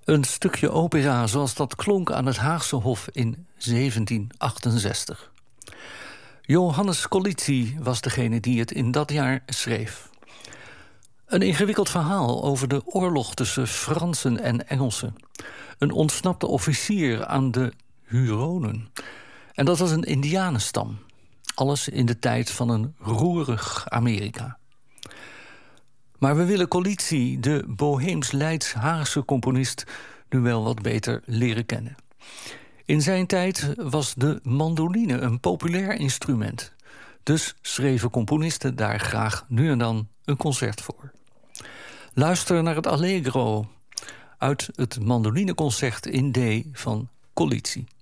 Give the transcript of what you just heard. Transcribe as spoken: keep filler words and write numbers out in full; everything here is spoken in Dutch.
Een stukje opera zoals dat klonk aan het Haagse Hof in zeventien achtenzestig. Johannes Colizzi was degene die het in dat jaar schreef. Een ingewikkeld verhaal over de oorlog tussen Fransen en Engelsen. Een ontsnapte officier aan de Huronen. En dat was een Indianenstam. Alles in de tijd van een roerig Amerika. Maar we willen Colizzi, de Boheems-Leids-Haagse componist, nu wel wat beter leren kennen. In zijn tijd was de mandoline een populair instrument. Dus schreven componisten daar graag nu en dan een concert voor. Luister naar het Allegro uit het mandolineconcert in D van Colizzi.